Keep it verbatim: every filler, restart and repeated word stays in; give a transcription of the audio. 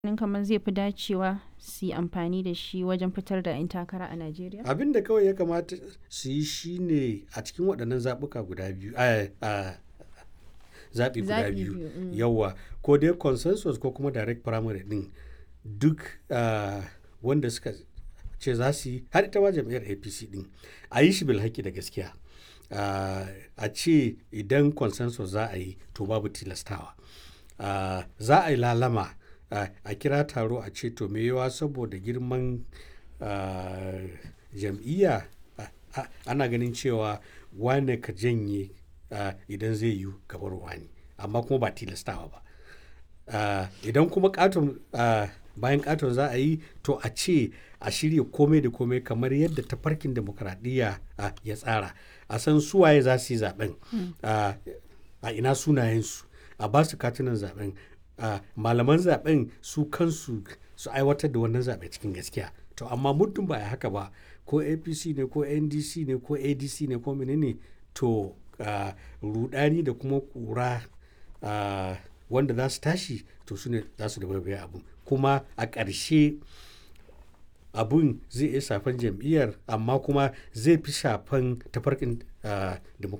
ganin kamar zai fi dacewa su yi amfani da shi wajen fitar da 'yan takara a Najeriya? Abin da kawai ya kamata su yi shi ne a cikin waɗannan zaɓuka guda biyu, a zaɓi guda Zaɓi biyu, biyu, mm. yawa ko dai consensus ko kuma direct primary ɗin duk ah, wanda suka ce za su yi, har ita ma jam'iyyar A P C ɗin a yi shi bilhaki da gaskiya. Ah, a ce idan consensus za a yi to babu tilastawa. Ah, za a yi lalama, ah, a kira taro a ce to me yawa saboda girman ah, jam'iyya, ah, ah, ana ganin cewa wane ka janye ah, idan zai yi gabar wani, amma kuma ba tilastawa ba. Ah, idan kuma katon ah, bayan katon za a yi to a ce a shirya komai da komai kamar yadda tafarkin demokradiyya ah, ya tsara, a san suwaye za su yi zaben, ah, a ina sunayensu, a ba su katunan zaben, ah, malaman zaben su kansu su aiwatar da wannan zaɓe cikin gaskiya. To amma muddin ba a haka ba, ko A P C ne ko N D C ne ko A D C ne ko menene, to ah, rudani da kuma kura ah, wanda za su tashi to su ne za su da abu, kuma a ƙarshe abun zai iya shafan jam'iyyar amma kuma zai fi shafan tafarkin uh,